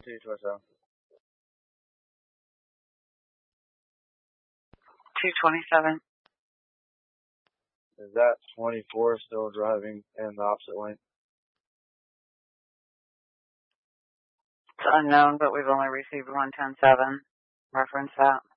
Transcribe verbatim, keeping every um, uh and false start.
two twenty-seven. two twenty-seven. Is that twenty-four still driving in the opposite lane? It's unknown, but we've only received one ten seven. Reference that.